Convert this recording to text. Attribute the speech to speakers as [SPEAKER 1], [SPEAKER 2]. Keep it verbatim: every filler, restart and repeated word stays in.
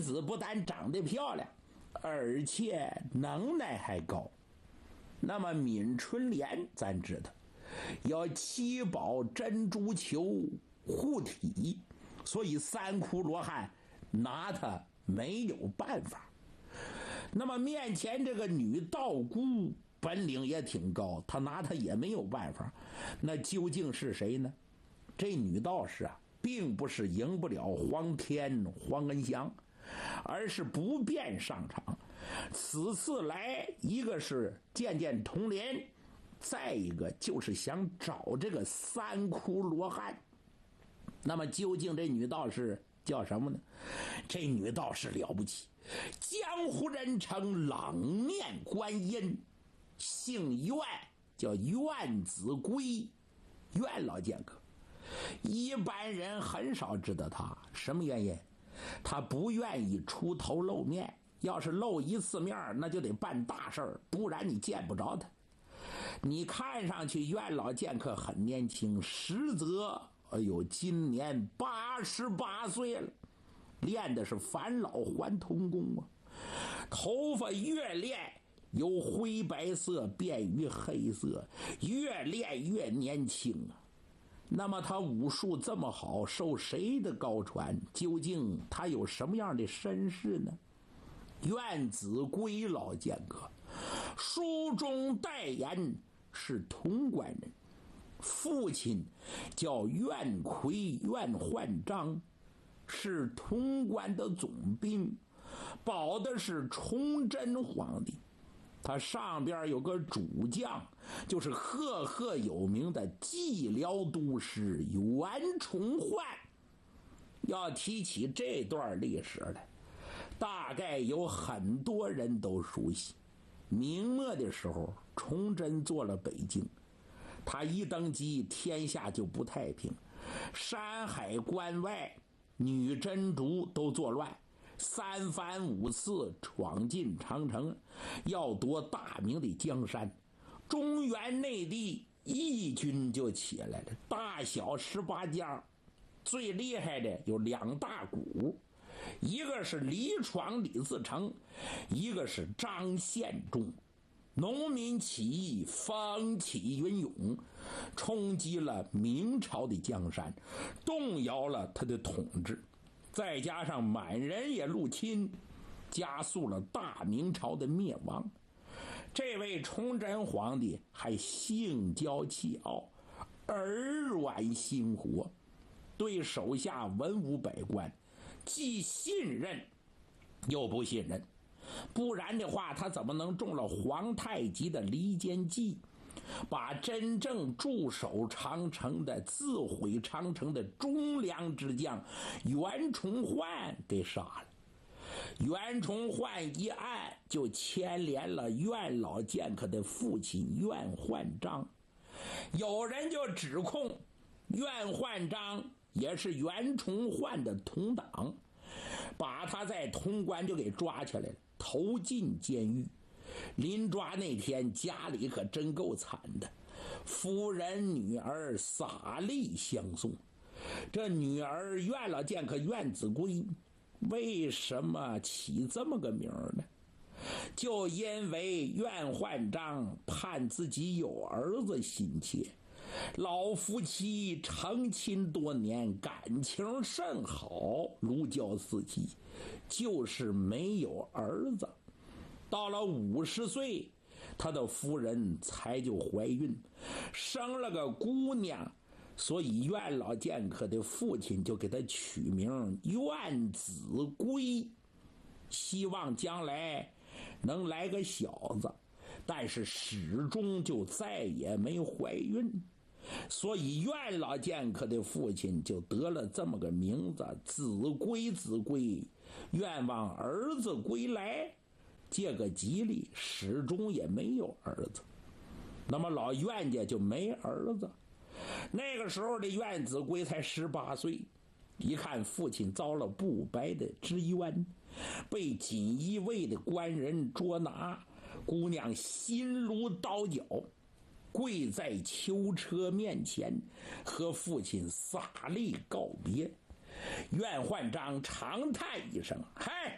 [SPEAKER 1] 子不但长得漂亮，而且能耐还高。那么闵春莲咱知道要七宝珍珠球护体，所以三窟罗汉拿他没有办法。那么面前这个女道姑本领也挺高，他拿他也没有办法。那究竟是谁呢？这女道士啊，并不是赢不了黄天黄恩祥，而是不便上场。此次来，一个是见见童莲，再一个就是想找这个三窟罗汉。那么究竟这女道士叫什么呢？这女道士了不起，江湖人称冷面观音，姓苑，叫苑子龟，苑老剑客。一般人很少知道他，什么原因？他不愿意出头露面，要是露一次面那就得办大事儿，不然你见不着他。你看上去苑老剑客很年轻，实则哎呦今年八十八岁了，练的是返老还童功啊。头发越练由灰白色变于黑色，越练越年轻啊。那么他武术这么好，受谁的高传？究竟他有什么样的身世呢？苑子龟老剑客，书中代言是潼关人，父亲叫苑魁苑焕章，是潼关的总兵，保的是崇祯皇帝。他上边有个主将，就是赫赫有名的蓟辽都师袁崇焕。要提起这段历史来，大概有很多人都熟悉。明末的时候，崇祯做了北京，他一登基，天下就不太平，山海关外女真族都作乱，三番五次闯进长城，要夺大明的江山。中原内地义军就起来了，大小十八家，最厉害的有两大股，一个是李闯李自成，一个是张献忠。农民起义风起云涌，冲击了明朝的江山，动摇了他的统治。再加上满人也入侵，加速了大明朝的灭亡。这位崇祯皇帝还性骄气傲，耳软心活，对手下文武百官既信任又不信任，不然的话他怎么能中了皇太极的离间计，把真正驻守长城的自毁长城的忠良之将袁崇焕给杀了。袁崇焕一案就牵连了苑老剑客的父亲苑焕章，有人就指控苑焕章也是袁崇焕的同党，把他在潼关就给抓起来了，投进监狱。临抓那天家里可真够惨的，夫人女儿洒泪相送。这女儿苑老剑客苑子龟为什么起这么个名呢？就因为苑焕章盼自己有儿子心切，老夫妻成亲多年，感情甚好，如胶似漆，就是没有儿子。到了五十岁，他的夫人才就怀孕，生了个姑娘，所以苑老剑客的父亲就给他取名苑子龟，希望将来能来个小子，但是始终就再也没怀孕，所以苑老剑客的父亲就得了这么个名字，子龟子龟，愿望儿子归来，借个吉利，始终也没有儿子。那么老苑家就没儿子。那个时候的苑子龟才十八岁，一看父亲遭了不白的之冤，被锦衣卫的官人捉拿，姑娘心如刀绞，跪在囚车面前和父亲洒泪告别。苑焕章长叹一声，嗨，